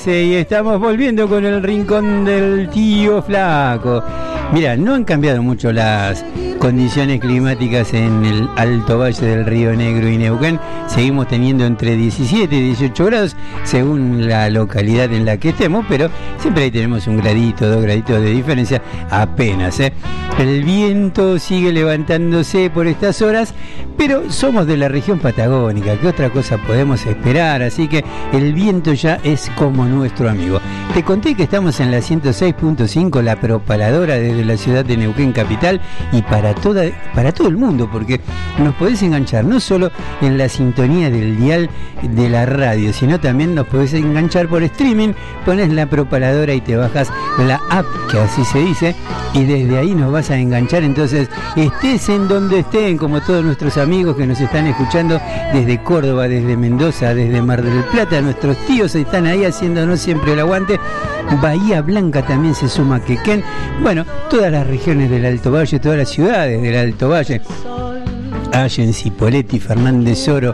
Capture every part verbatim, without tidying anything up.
Y estamos volviendo con el rincón del tío Flaco. Mira, no han cambiado mucho las condiciones climáticas en el Alto Valle del Río Negro y Neuquén. Seguimos teniendo entre diecisiete y dieciocho grados según la localidad en la que estemos, pero siempre ahí tenemos un gradito, dos graditos de diferencia apenas, ¿eh? El viento sigue levantándose por estas horas, pero somos de la región patagónica, ¿qué otra cosa podemos esperar? Así que el viento ya es como nuestro amigo. Te conté que estamos en la ciento seis punto cinco, la propaladora desde la ciudad de Neuquén capital y para toda, para todo el mundo, porque nos podés enganchar no solo en la sintonía del dial de la radio, sino también nos podés enganchar por streaming. Pones la propaladora y te bajas la app, que así se dice, y desde ahí nos vas a enganchar. Entonces, estés en donde estén, como todos nuestros amigos que nos están escuchando desde Córdoba, desde Mendoza, desde Mar del Plata, nuestros tíos están ahí haciéndonos siempre el aguante. Bahía Blanca también se suma a Quequén. Bueno, todas las regiones del Alto Valle, todas las ciudades del Alto Valle, Allen, Cipolletti, Fernández Oro,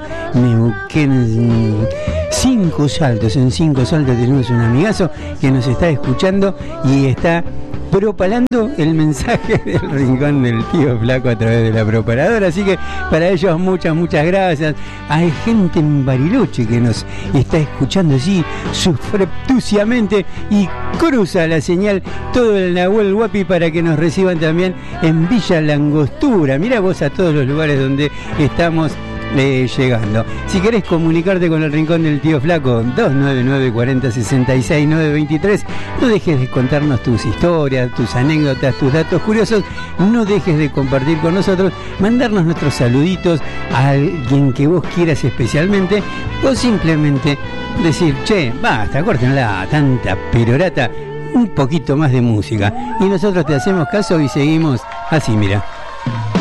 Neuquén, Cinco Saltos. En Cinco Saltos tenemos un amigazo que nos está escuchando y está propalando el mensaje del rincón del tío Flaco a través de la propaladora. Así que para ellos muchas, muchas gracias. Hay gente en Bariloche que nos está escuchando así subrepticiamente y cruza la señal todo el Nahuel Huapi para que nos reciban también en Villa Langostura. Mira vos a todos los lugares donde estamos Eh, llegando. Si querés comunicarte con el rincón del tío Flaco, dos nueve nueve, cuarenta, sesenta y seis, novecientos veintitrés. No dejes de contarnos tus historias, tus anécdotas, tus datos curiosos. No dejes de compartir con nosotros, mandarnos nuestros saluditos a alguien que vos quieras especialmente, o simplemente decir, che, basta, córtenla, tanta perorata, un poquito más de música. Y nosotros te hacemos caso y seguimos así, mira.